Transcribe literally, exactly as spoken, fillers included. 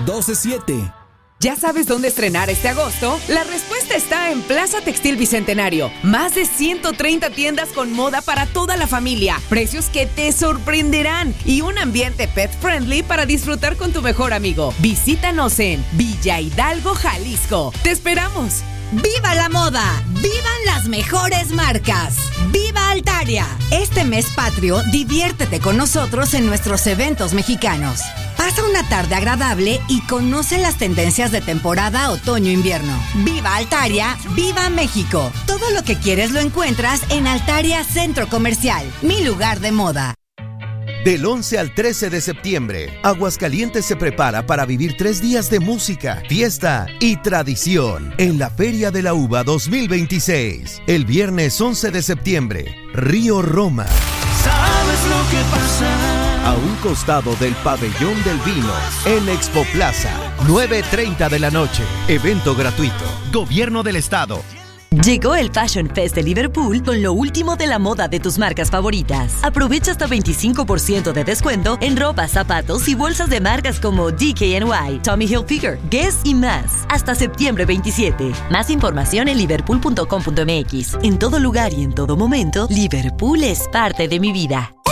doce siete. ¿Ya sabes dónde estrenar este agosto? La respuesta está en Plaza Textil Bicentenario. Más de ciento treinta tiendas con moda para toda la familia, precios que te sorprenderán y un ambiente pet friendly para disfrutar con tu mejor amigo. Visítanos en Villa Hidalgo, Jalisco. ¡Te esperamos! ¡Viva la moda! ¡Vivan las mejores marcas! ¡Viva Altaria! Este mes patrio, diviértete con nosotros en nuestros eventos mexicanos. Pasa una tarde agradable y conoce las tendencias de temporada otoño-invierno. ¡Viva Altaria! ¡Viva México! Todo lo que quieres lo encuentras en Altaria Centro Comercial, mi lugar de moda. Del once al trece de septiembre, Aguascalientes se prepara para vivir tres días de música, fiesta y tradición en la Feria de la Uva dos mil veintiséis. El viernes once de septiembre, Río Roma. ¿Sabes lo que pasa? A un costado del Pabellón del Vino, en Expo Plaza, nueve treinta de la noche. Evento gratuito. Gobierno del Estado. Llegó el Fashion Fest de Liverpool con lo último de la moda de tus marcas favoritas. Aprovecha hasta veinticinco por ciento de descuento en ropa, zapatos y bolsas de marcas como D K N Y, Tommy Hilfiger, Guess y más. Hasta septiembre veintisiete. Más información en liverpool punto com punto m x. En todo lugar y en todo momento, Liverpool es parte de mi vida.